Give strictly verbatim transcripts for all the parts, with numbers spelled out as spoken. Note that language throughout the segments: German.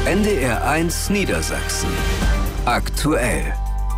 N D R eins Niedersachsen. Aktuell.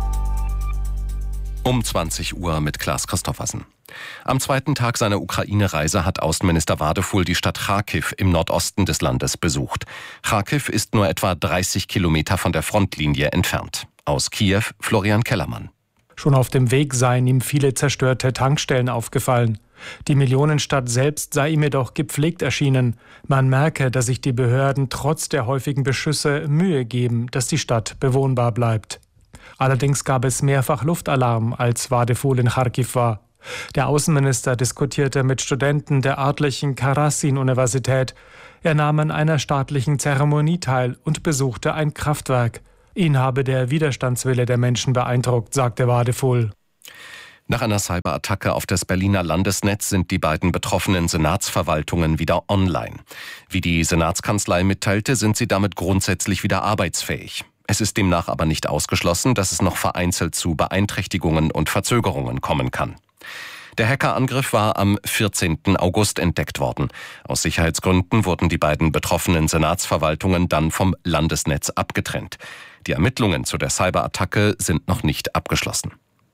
Um zwanzig Uhr mit Klaas Christoffersen. Am zweiten Tag seiner Ukraine-Reise hat Außenminister Wadefuhl die Stadt Charkiw im Nordosten des Landes besucht. Charkiw ist nur etwa dreißig Kilometer von der Frontlinie entfernt. Aus Kiew Florian Kellermann. Schon auf dem Weg seien ihm viele zerstörte Tankstellen aufgefallen. Die Millionenstadt selbst sei ihm jedoch gepflegt erschienen. Man merke, dass sich die Behörden trotz der häufigen Beschüsse Mühe geben, dass die Stadt bewohnbar bleibt. Allerdings gab es mehrfach Luftalarm, als Wadefuhl in Charkiw war. Der Außenminister diskutierte mit Studenten der örtlichen Karasin-Universität. Er nahm an einer staatlichen Zeremonie teil und besuchte ein Kraftwerk. Ihn habe der Widerstandswille der Menschen beeindruckt, sagte Wadefuhl. Nach einer Cyberattacke auf das Berliner Landesnetz sind die beiden betroffenen Senatsverwaltungen wieder online. Wie die Senatskanzlei mitteilte, sind sie damit grundsätzlich wieder arbeitsfähig. Es ist demnach aber nicht ausgeschlossen, dass es noch vereinzelt zu Beeinträchtigungen und Verzögerungen kommen kann. Der Hackerangriff war am vierzehnten August entdeckt worden. Aus Sicherheitsgründen wurden die beiden betroffenen Senatsverwaltungen dann vom Landesnetz abgetrennt. Die Ermittlungen zu der Cyberattacke sind noch nicht abgeschlossen.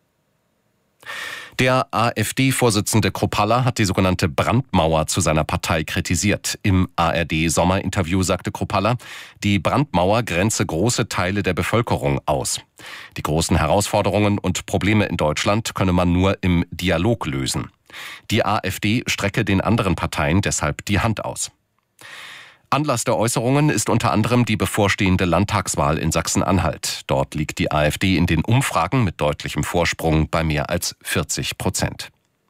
Der AfD-Vorsitzende Kruppalla hat die sogenannte Brandmauer zu seiner Partei kritisiert. Im A R D-Sommerinterview sagte Kruppalla, die Brandmauer grenze große Teile der Bevölkerung aus. Die großen Herausforderungen und Probleme in Deutschland könne man nur im Dialog lösen. Die AfD strecke den anderen Parteien deshalb die Hand aus. Anlass der Äußerungen ist unter anderem die bevorstehende Landtagswahl in Sachsen-Anhalt. Dort liegt die AfD in den Umfragen mit deutlichem Vorsprung bei mehr als vierzig Prozent.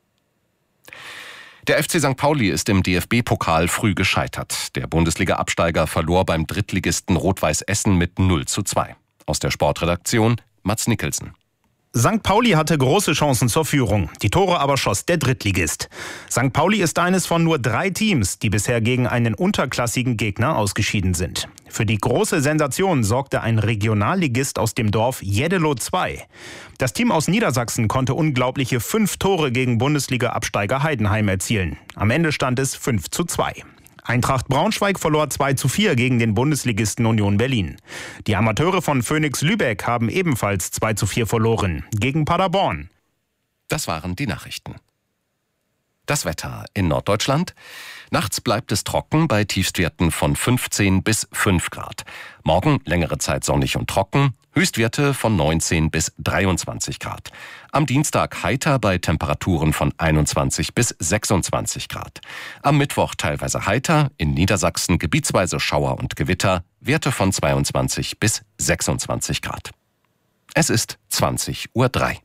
Der F C Sankt Pauli ist im D F B-Pokal früh gescheitert. Der Bundesliga-Absteiger verlor beim Drittligisten Rot-Weiß Essen mit null zu zwei. Aus der Sportredaktion Mats Nicholson. Sankt Pauli hatte große Chancen zur Führung. Die Tore aber schoss der Drittligist. Sankt Pauli ist eines von nur drei Teams, die bisher gegen einen unterklassigen Gegner ausgeschieden sind. Für die große Sensation sorgte ein Regionalligist aus dem Dorf Jeddelo zwei. Das Team aus Niedersachsen konnte unglaubliche fünf Tore gegen Bundesliga-Absteiger Heidenheim erzielen. Am Ende stand es fünf zu zwei. Eintracht Braunschweig verlor zwei zu vier gegen den Bundesligisten Union Berlin. Die Amateure von Phoenix Lübeck haben ebenfalls zwei zu vier verloren gegen Paderborn. Das waren die Nachrichten. Das Wetter in Norddeutschland. Nachts bleibt es trocken bei Tiefstwerten von fünfzehn bis fünf Grad. Morgen längere Zeit sonnig und trocken, Höchstwerte von neunzehn bis dreiundzwanzig Grad. Am Dienstag heiter bei Temperaturen von einundzwanzig bis sechsundzwanzig Grad. Am Mittwoch teilweise heiter, in Niedersachsen gebietsweise Schauer und Gewitter, Werte von zweiundzwanzig bis sechsundzwanzig Grad. Es ist zwanzig Uhr drei.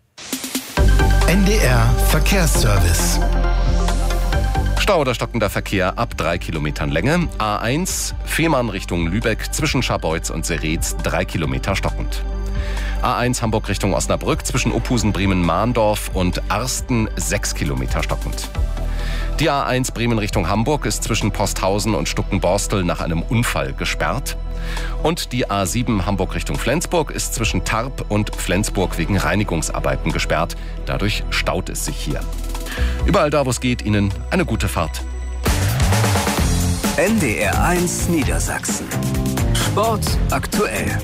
N D R Verkehrsservice. Stau oder stockender Verkehr ab drei Kilometern Länge. A eins, Fehmarn Richtung Lübeck zwischen Scharbeutz und Seretz drei Kilometer stockend. A eins Hamburg Richtung Osnabrück zwischen Uphusen, Bremen, Mahndorf und Arsten sechs Kilometer stockend. Die A eins Bremen Richtung Hamburg ist zwischen Posthausen und Stuckenborstel nach einem Unfall gesperrt. Und die A sieben Hamburg Richtung Flensburg ist zwischen Tarp und Flensburg wegen Reinigungsarbeiten gesperrt. Dadurch staut es sich hier. Überall da, wo es geht, Ihnen eine gute Fahrt. N D R eins Niedersachsen. Sport aktuell.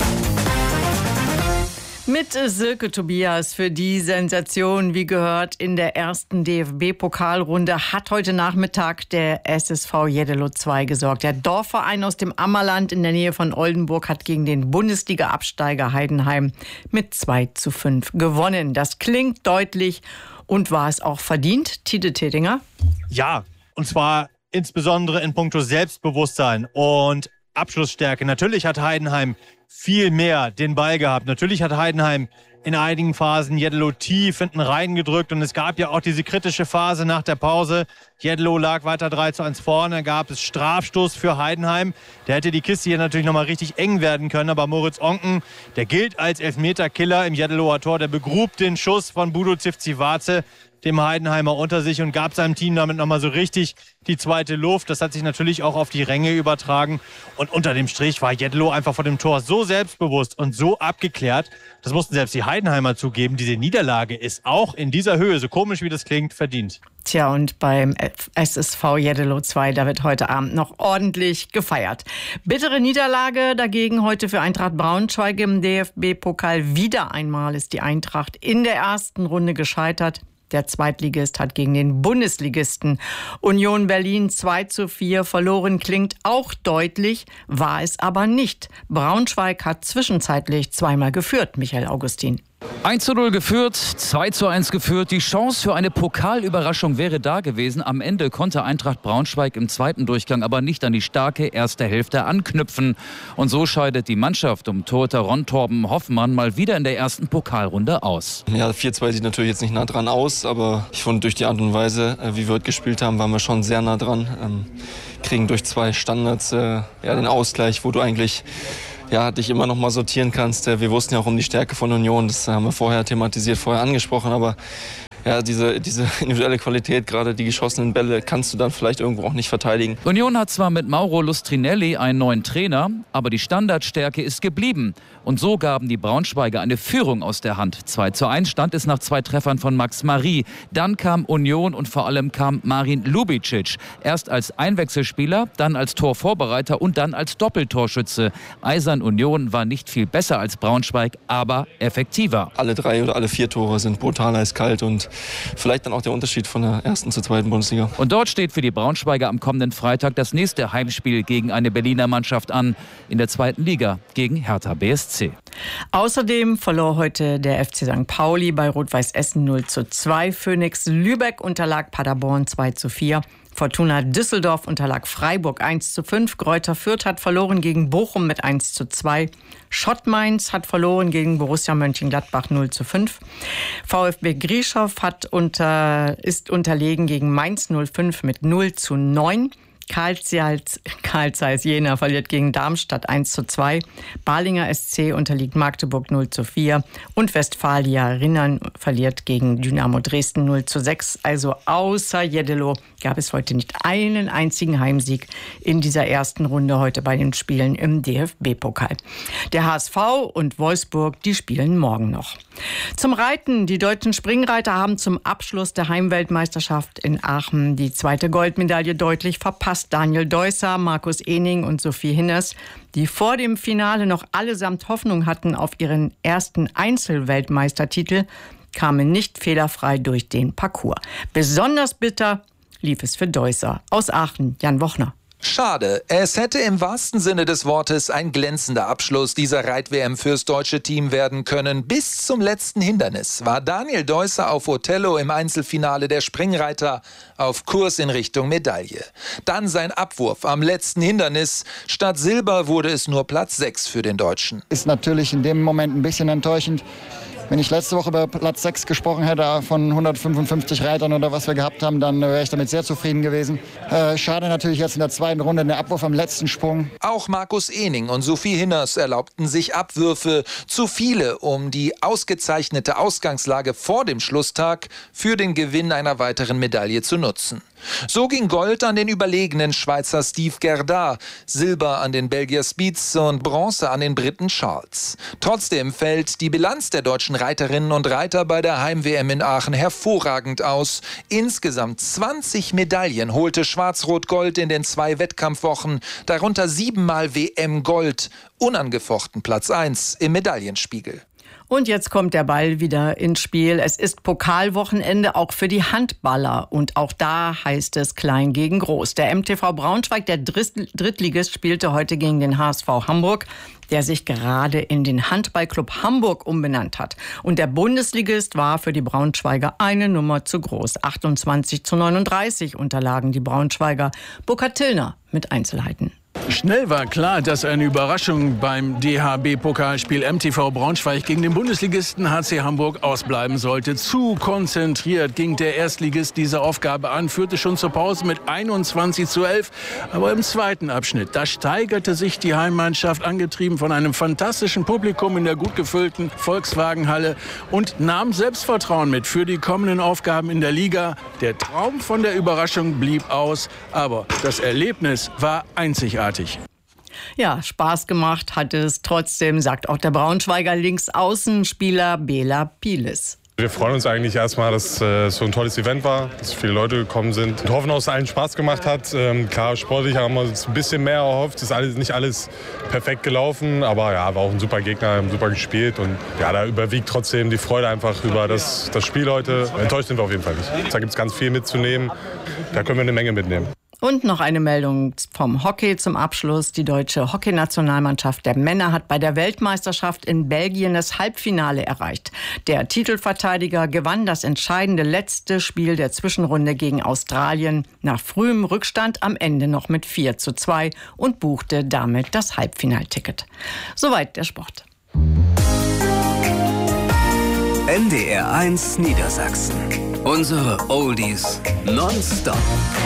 Mit Silke Tobias für die Sensation, wie gehört, in der ersten D F B-Pokalrunde hat heute Nachmittag der S S V Jeddelo zwei gesorgt. Der Dorfverein aus dem Ammerland in der Nähe von Oldenburg hat gegen den Bundesliga-Absteiger Heidenheim mit zwei zu fünf gewonnen. Das klingt deutlich und war es auch verdient, Tide Tedinger? Ja, und zwar insbesondere in puncto Selbstbewusstsein und Abschlussstärke. Natürlich hat Heidenheim viel mehr den Ball gehabt. Natürlich hat Heidenheim in einigen Phasen Jeddelo tief hinten reingedrückt und es gab ja auch diese kritische Phase nach der Pause. Jeddelo lag weiter drei zu eins vorne, dann gab es Strafstoß für Heidenheim. Der hätte die Kiste hier natürlich nochmal richtig eng werden können, aber Moritz Onken, der gilt als Elfmeterkiller im Jeddeloer Tor, der begrub den Schuss von Budo Zivcivace, dem Heidenheimer, unter sich und gab seinem Team damit nochmal so richtig die zweite Luft. Das hat sich natürlich auch auf die Ränge übertragen. Und unter dem Strich war Jeddelo einfach vor dem Tor so selbstbewusst und so abgeklärt. Das mussten selbst die Heidenheimer zugeben. Diese Niederlage ist auch in dieser Höhe, so komisch wie das klingt, verdient. Tja, und beim S S V Jeddelo zwei, da wird heute Abend noch ordentlich gefeiert. Bittere Niederlage dagegen heute für Eintracht Braunschweig im D F B-Pokal. Wieder einmal ist die Eintracht in der ersten Runde gescheitert. Der Zweitligist hat gegen den Bundesligisten Union Berlin zwei zu vier verloren. Klingt auch deutlich, war es aber nicht. Braunschweig hat zwischenzeitlich zweimal geführt, Michael Augustin. eins zu null geführt, zwei zu eins geführt. Die Chance für eine Pokalüberraschung wäre da gewesen. Am Ende konnte Eintracht Braunschweig im zweiten Durchgang aber nicht an die starke erste Hälfte anknüpfen. Und so scheidet die Mannschaft um Torhüter Ron Torben Hoffmann mal wieder in der ersten Pokalrunde aus. Ja, vier zwei sieht natürlich jetzt nicht nah dran aus, aber ich fand, durch die Art und Weise, wie wir heute gespielt haben, waren wir schon sehr nah dran. Ähm, kriegen durch zwei Standards äh, ja, den Ausgleich, wo du eigentlich ja, dich immer noch mal sortieren kannst. Wir wussten ja auch um die Stärke von Union, das haben wir vorher thematisiert, vorher angesprochen, aber ja, diese, diese individuelle Qualität, gerade die geschossenen Bälle, kannst du dann vielleicht irgendwo auch nicht verteidigen. Union hat zwar mit Mauro Lustrinelli einen neuen Trainer, aber die Standardstärke ist geblieben. Und so gaben die Braunschweiger eine Führung aus der Hand. zwei zu eins stand es nach zwei Treffern von Max Marie. Dann kam Union und vor allem kam Marin Lubicic. Erst als Einwechselspieler, dann als Torvorbereiter und dann als Doppeltorschütze. Eisern Union war nicht viel besser als Braunschweig, aber effektiver. Alle drei oder alle vier Tore sind brutal eiskalt und vielleicht dann auch der Unterschied von der ersten zur zweiten Bundesliga. Und dort steht für die Braunschweiger am kommenden Freitag das nächste Heimspiel gegen eine Berliner Mannschaft an. In der zweiten Liga gegen Hertha B S C. Außerdem verlor heute der F C Sankt Pauli bei Rot-Weiß Essen null zu zwei. Phoenix Lübeck unterlag Paderborn zwei zu vier. Fortuna Düsseldorf unterlag Freiburg eins zu fünf. Greuther Fürth hat verloren gegen Bochum mit eins zu zwei. Schott Mainz hat verloren gegen Borussia Mönchengladbach null zu fünf. VfB Grieschow hat unter, ist unterlegen gegen Mainz null fünf mit null zu neun. Carl Zeiss Jena verliert gegen Darmstadt eins zu zwei. Balinger S C unterliegt Magdeburg null zu vier. Und Westfalia Rinnern verliert gegen Dynamo Dresden null zu sechs. Also außer Jeddelo gab es heute nicht einen einzigen Heimsieg in dieser ersten Runde heute bei den Spielen im D F B-Pokal. Der H S V und Wolfsburg, die spielen morgen noch. Zum Reiten. Die deutschen Springreiter haben zum Abschluss der Heimweltmeisterschaft in Aachen die zweite Goldmedaille deutlich verpasst. Daniel Deusser, Markus Ehning und Sophie Hinners, die vor dem Finale noch allesamt Hoffnung hatten auf ihren ersten Einzelweltmeistertitel, kamen nicht fehlerfrei durch den Parcours. Besonders bitter lief es für Deusser. Aus Aachen, Jan Wochner. Schade. Es hätte im wahrsten Sinne des Wortes ein glänzender Abschluss dieser Reit-W M fürs deutsche Team werden können. Bis zum letzten Hindernis war Daniel Deusser auf Othello im Einzelfinale der Springreiter auf Kurs in Richtung Medaille. Dann sein Abwurf am letzten Hindernis. Statt Silber wurde es nur Platz sechs für den Deutschen. Ist natürlich in dem Moment ein bisschen enttäuschend. Wenn ich letzte Woche über Platz sechs gesprochen hätte von hundertfünfundfünfzig Reitern oder was wir gehabt haben, dann wäre ich damit sehr zufrieden gewesen. Äh, schade natürlich jetzt in der zweiten Runde der Abwurf am letzten Sprung. Auch Markus Ehning und Sophie Hinners erlaubten sich Abwürfe. Zu viele, um die ausgezeichnete Ausgangslage vor dem Schlusstag für den Gewinn einer weiteren Medaille zu nutzen. So ging Gold an den überlegenen Schweizer Steve Gerdard, Silber an den Belgier Spietz und Bronze an den Briten Charles. Trotzdem fällt die Bilanz der deutschen Reiterinnen und Reiter bei der Heim-W M in Aachen hervorragend aus. Insgesamt zwanzig Medaillen holte Schwarz-Rot-Gold in den zwei Wettkampfwochen, darunter siebenmal W M-Gold, unangefochten Platz eins im Medaillenspiegel. Und jetzt kommt der Ball wieder ins Spiel. Es ist Pokalwochenende auch für die Handballer. Und auch da heißt es klein gegen groß. Der M T V Braunschweig, der Drittligist, spielte heute gegen den H S V Hamburg, der sich gerade in den Handballclub Hamburg umbenannt hat. Und der Bundesligist war für die Braunschweiger eine Nummer zu groß. achtundzwanzig zu neununddreißig unterlagen die Braunschweiger. Burkhard Tillner mit Einzelheiten. Schnell war klar, dass eine Überraschung beim D H B-Pokalspiel M T V Braunschweig gegen den Bundesligisten H C Hamburg ausbleiben sollte. Zu konzentriert ging der Erstligist diese Aufgabe an, führte schon zur Pause mit einundzwanzig zu elf. Aber im zweiten Abschnitt, da steigerte sich die Heimmannschaft, angetrieben von einem fantastischen Publikum in der gut gefüllten Volkswagenhalle, und nahm Selbstvertrauen mit für die kommenden Aufgaben in der Liga. Der Traum von der Überraschung blieb aus, aber das Erlebnis war einzigartig. Ja, Spaß gemacht hat es trotzdem, sagt auch der Braunschweiger Linksaußenspieler Bela Pilis. Wir freuen uns eigentlich erstmal, dass es äh, so ein tolles Event war, dass viele Leute gekommen sind und hoffen, dass es allen Spaß gemacht hat. Ähm, klar, sportlich haben wir uns ein bisschen mehr erhofft. Es ist alles, nicht alles perfekt gelaufen, aber ja, war auch ein super Gegner, haben super gespielt und ja, da überwiegt trotzdem die Freude einfach über das, das Spiel heute. Enttäuscht sind wir auf jeden Fall nicht. Da gibt es ganz viel mitzunehmen, da können wir eine Menge mitnehmen. Und noch eine Meldung vom Hockey zum Abschluss. Die deutsche Hockeynationalmannschaft der Männer hat bei der Weltmeisterschaft in Belgien das Halbfinale erreicht. Der Titelverteidiger gewann das entscheidende letzte Spiel der Zwischenrunde gegen Australien nach frühem Rückstand am Ende noch mit vier zu zwei und buchte damit das Halbfinalticket. Soweit der Sport. N D R eins Niedersachsen. Unsere Oldies nonstop.